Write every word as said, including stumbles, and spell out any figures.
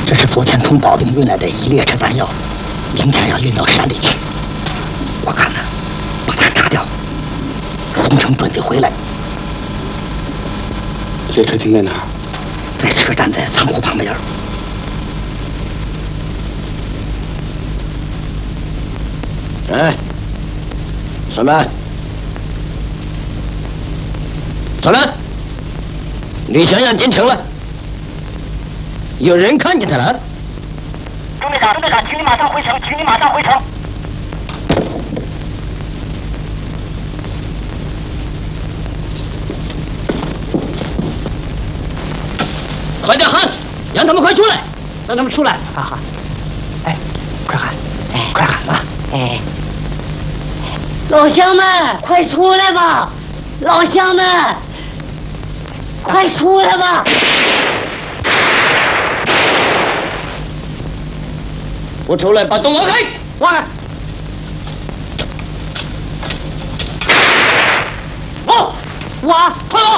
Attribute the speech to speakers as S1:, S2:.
S1: 这是昨天从保定运来的一列车弹药，明天要运到山里去。我看呢，把它炸掉，宋城准就回来。
S2: 列车停在哪儿？
S1: 在车站，在仓库旁边。
S3: 哎，什么？怎么？李想想进城了？有人看见他了？
S1: 中队长，中队长，请你马上回城，请你马上回城。
S3: 快点喊，让他们快出来！
S1: 让他们出来！好好。哎，快喊！哎，快喊吧！哎，
S4: 老乡们，快出来吧！老乡们，快出来吧！
S3: 不出来，把洞挖开！
S1: 挖开！
S3: 挖！
S1: 挖！
S3: 快挖！